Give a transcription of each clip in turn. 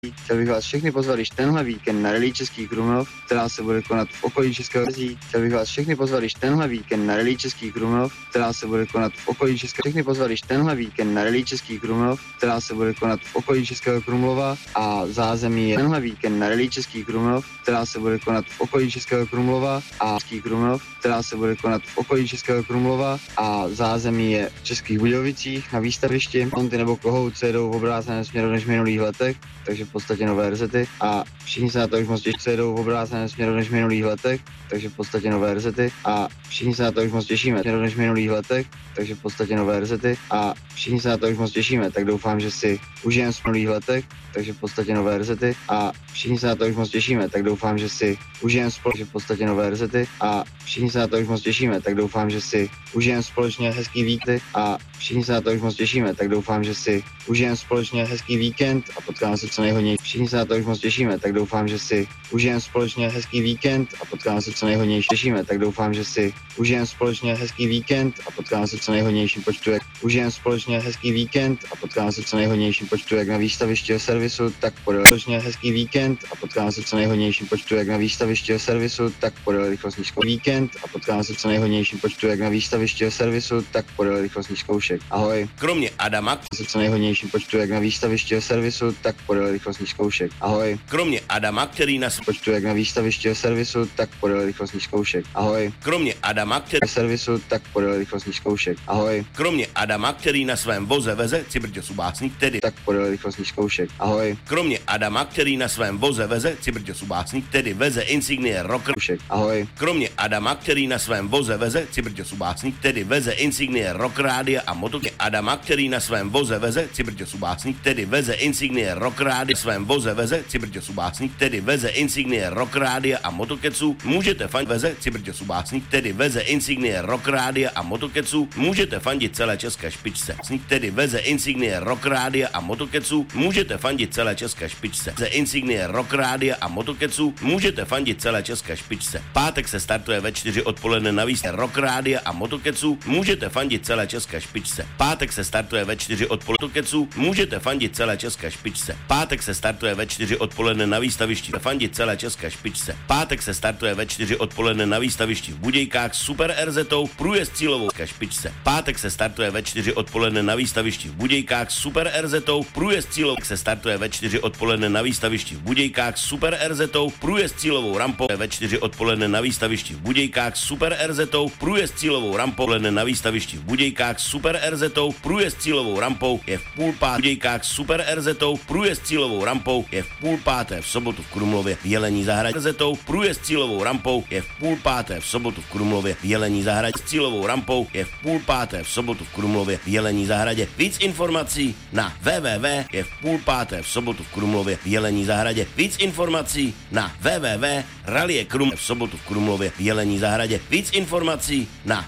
Chtěl bych vás všechny pozvat již tenhle víkend na Rally Český Krumlov, která se bude konat v okolí Českého Rozí. Chtěl bych vás všechny pozvat již tenhle víkend na Rally Český Krumlov, která se bude konat v okolí Českého všechny pozvat již tenhle víkend na Rally Český Krumlov, která se bude konat v okolí Českého Krumlova a zázemí je tenhle víkend na Rally Český Krumlov, která se bude konat v okolí Českého Krumlova a Český Krumlov, která se bude konat v okolí Českého Krumlova a zázemí je v Českých Budějovicích na výstavišti. Monty nebo kohouce jedou v obráceném směru než v minulých letech, takže v podstatě nové rezety a všichni se na to už moc těší, jedou v obráceném směru než v minulých letech, takže v podstatě nové rezety a všichni se na to už moc těšíme, směru než v minulých letech, takže v podstatě nové rezety a všichni se na to už moc těšíme, tak doufám, že si užijeme v minulých letech, takže v podstatě nové rezety a všichni se na to už moc těšíme, tak doufám, že si užijeme společně v podstatě nové rezety a všichni se na to už moc těšíme, tak doufám, že si užijeme společně hezký víkend a všichni se na to už moc těšíme, tak doufám, že si užijeme společně hezký víkend a potkáme se co nejhodnější. Všichni se na to už moc těšíme, tak doufám, že si užijeme společně hezký víkend a potkáme se co nejhodnější. Těšíme, tak doufám, že si užijeme společně hezký víkend a potkáme se co nejhodnějším počtu, jak užijeme společně hezký víkend a potkáme se co nejhodnějším počtu, jak na výstavišti servisu, tak podél společně hezký víkend a potkáme se co nejhodnějším počtu, jak na výstavišti servisu, tak podél rychlostních víkend a potkáme se co nejhodnějším počtu, jak na výstavišti servisu, tak podél rychlostních zkoušek. Ahoj. Kromě Adama, se co nejhodnějším počtu, jak na výstavišti servisu, tak podél rychlostních zkoušek. Ahoj. Kromě Adama, který na počtu, jak na výstavišti servisu, tak podél rychlostních zkoušek. Ahoj. Kromě Adama, který servisu, tak podél rychlostních zkoušek. Ahoj. Kromě Adama, který na svém voze veze Cibrďo Subásník, tedy tak podél rychlostních zkoušek. Ahoj. Kromě Adama, který na svém voze veze Cibrďo Subásník, tedy veze insignie Rocker. Ahoj. Kromě Adama, který na svém voze veze Cibrďo Subásník, tedy veze insignie Rock Rádia a motoky. Adama, který na svém voze veze Cibrďo Subásník, tedy veze insignie Rock Rádia, svém voze veze Cibrďo Subásník, tedy veze insignie Rock Rádia a motokecu, můžete fandit veze Cibrďo Subásník, tedy veze insignie Rock Rádia a motokecu, můžete fandit celé české špičce, tedy veze insignie Rock Rádia a motokecu, můžete fandit celé české špičce, ze insignie Rock Rádia a motokecu, můžete fandit celé české špičce. Pátek se startuje ve 4 odpoledne na výstavě Rock Rádia a motokecu, můžete fandit celé české špičce. Pátek se startuje ve 4 odpoledne, můžete fandit celé české špičce. Pátek se startuje ve 4 odpoledne na výstavišti, fandit celé české špičce. Pátek se startuje ve 4 odpoledne na výstavišti v Budějkách Super RZ-tou, průjezd cílovou špičce. Pátek se startuje ve 4 odpoledne na výstavišti v Budějkách Super RZ-tou, průjezd cílovou se startuje ve 4 odpoledne na výstavišti v Budějkách Super RZ-tou, průjezd cílovou rampou ve 4 odpoledne na výstavišti v Budějkách Super RZ-tou, průjezd cílovou rampou na výstavišti v Budějkách Super RZ-tou, průjezd cílovou rampou je v půl páté v Budějkách Super RZ-tou, průjezd cílovou rampou je v půl páté v sobotu v Krumlově v Jelení zahradě RZ-tou, průjezd cílovou rampou je v půl páté v sobotu v Krumlově v Jelení zahradě, cílovou rampou je v půl páté v sobotu v Krumlově v Jelení zahradě. Víc informací na www je v půl páté v sobotu v Krumlově v Jelení zahradě. Víc informací na www Rally Krumlov v sobotu v Krumlově v Jelení zahradě. Víc informací na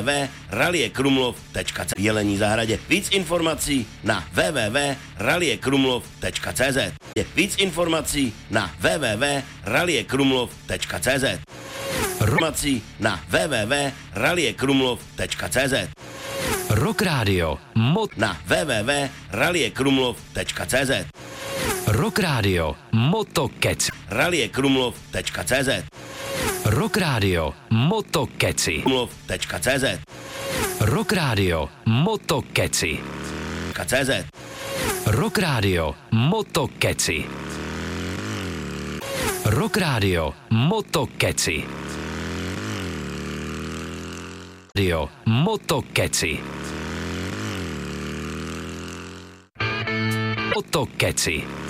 www.rallykrumlov.cz v Jelení zahradě. Víc informací na www.rallykrumlov.cz. Víc informací na www.rallykrumlov.cz. Informací na www.rallykrumlov.cz. Rock Radio na www.rallykrumlov.cz. Rock Radio Motokec rallykrumlov.cz. Rock Radio Motokeci krumlov.cz. Rock Radio Motokeci .cz. Rock Radio Motokeci Rock Radio Motokeci Radio Motokeci Motokeci